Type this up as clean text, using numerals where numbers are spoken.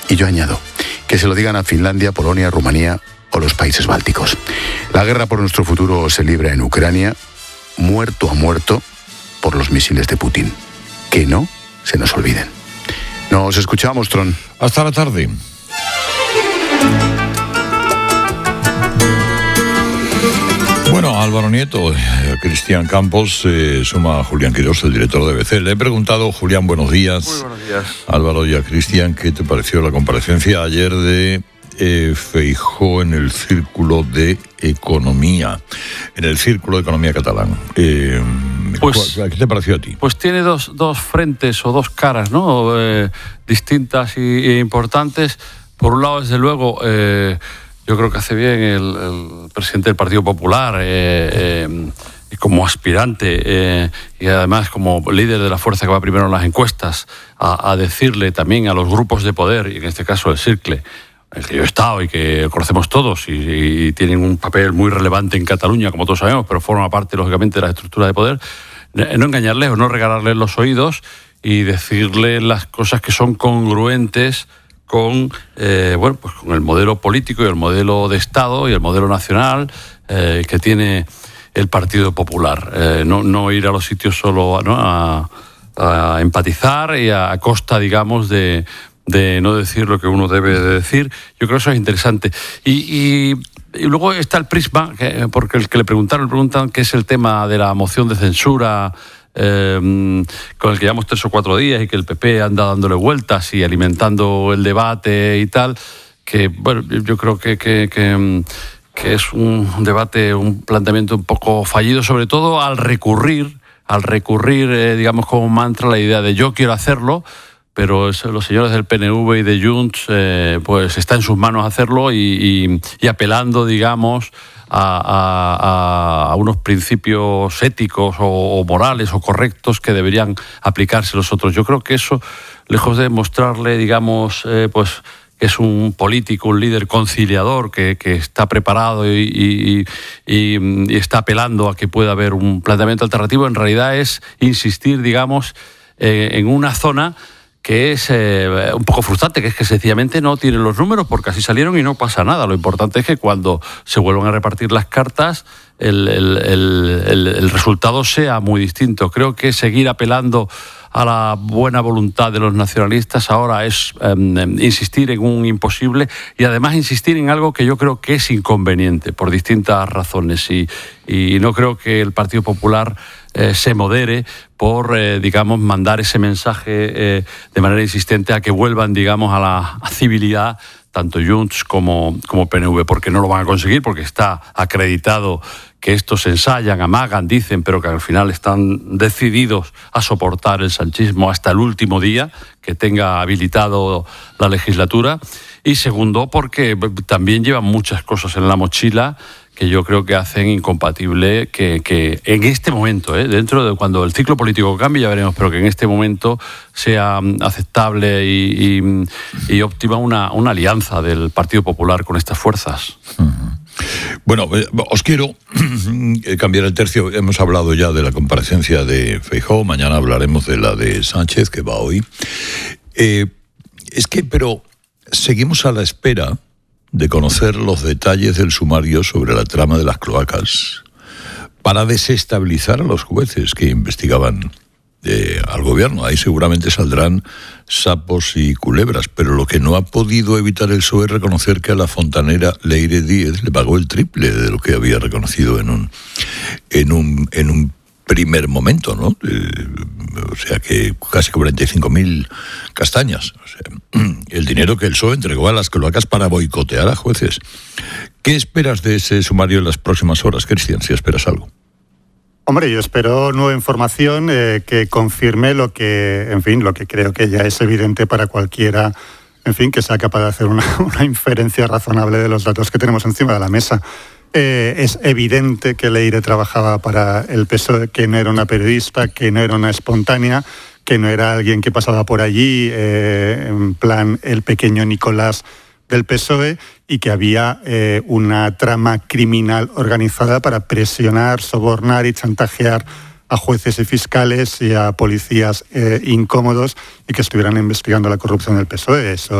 Y yo añado, que se lo digan a Finlandia, Polonia, Rumanía o los países bálticos. La guerra por nuestro futuro se libra en Ucrania, muerto a muerto por los misiles de Putin. Que no se nos olviden. Nos escuchamos, Tron. Hasta la tarde. Bueno, Álvaro Nieto, Cristian Campos, suma a Julián Quirós, el director de BBC. Le he preguntado, Julián, buenos días. Muy buenos días. Álvaro y a Cristian, ¿qué te pareció la comparecencia ayer de Feijóo en el Círculo de Economía, catalán? ¿Qué te pareció a ti? Pues tiene dos frentes o dos caras, ¿no? Distintas e importantes. Por un lado, desde luego, yo creo que hace bien el presidente del Partido Popular, como aspirante y además como líder de la fuerza que va primero en las encuestas, a decirle también a los grupos de poder, y en este caso el CIRCLE, en el que yo he estado y que conocemos todos y tienen un papel muy relevante en Cataluña, como todos sabemos, pero forma parte, lógicamente, de la estructura de poder, no engañarles o no regalarles los oídos y decirles las cosas que son congruentes con con el modelo político y el modelo de Estado y el modelo nacional que tiene el Partido Popular. No ir a los sitios solo a empatizar y a costa, digamos, de no decir lo que uno debe de decir. Yo creo que eso es interesante. Y luego está el prisma, porque el que le preguntan qué es el tema de la moción de censura con el que llevamos 3 o 4 días y que el PP anda dándole vueltas y alimentando el debate y tal, que bueno, yo creo que es un debate, un planteamiento un poco fallido, sobre todo al recurrir, digamos, como mantra la idea de yo quiero hacerlo, pero los señores del PNV y de Junts, pues está en sus manos hacerlo y apelando, digamos, a unos principios éticos o morales o correctos que deberían aplicarse los otros. Yo creo que eso, lejos de mostrarle, digamos, pues que es un político, un líder conciliador que está preparado y está apelando a que pueda haber un planteamiento alternativo, en realidad es insistir, digamos, en una zona que es un poco frustrante, que es que sencillamente no tienen los números porque así salieron y no pasa nada. Lo importante es que cuando se vuelvan a repartir las cartas el resultado sea muy distinto. Creo que seguir apelando a la buena voluntad de los nacionalistas ahora es insistir en un imposible y además insistir en algo que yo creo que es inconveniente por distintas razones y no creo que el Partido Popular se modere por, digamos, mandar ese mensaje de manera insistente a que vuelvan, digamos, a la civilidad tanto Junts como PNV, porque no lo van a conseguir, porque está acreditado que estos ensayan, amagan, dicen, pero que al final están decididos a soportar el sanchismo hasta el último día que tenga habilitado la legislatura. Y segundo, porque también llevan muchas cosas en la mochila que yo creo que hacen incompatible que en este momento, dentro de cuando el ciclo político cambie, ya veremos, pero que en este momento sea aceptable y óptima una alianza del Partido Popular con estas fuerzas. Bueno, os quiero cambiar el tercio. Hemos hablado ya de la comparecencia de Feijóo, mañana hablaremos de la de Sánchez, que va hoy. Pero seguimos a la espera de conocer los detalles del sumario sobre la trama de las cloacas para desestabilizar a los jueces que investigaban al gobierno. Ahí seguramente saldrán sapos y culebras, pero lo que no ha podido evitar el PSOE es reconocer que a la fontanera Leire Díez le pagó el triple de lo que había reconocido en un primer momento, ¿no? O sea que casi 45.000 castañas. O sea, el dinero que el PSOE entregó a las cloacas para boicotear a jueces. ¿Qué esperas de ese sumario en las próximas horas, Cristian, si esperas algo? Hombre, yo espero nueva información que confirme lo que creo que ya es evidente para cualquiera, que sea capaz de hacer una inferencia razonable de los datos que tenemos encima de la mesa. Es evidente que Leire trabajaba para el PSOE, que no era una periodista, que no era una espontánea, que no era alguien que pasaba por allí en plan el pequeño Nicolás del PSOE, y que había una trama criminal organizada para presionar, sobornar y chantajear a jueces y fiscales y a policías incómodos y que estuvieran investigando la corrupción del PSOE. Eso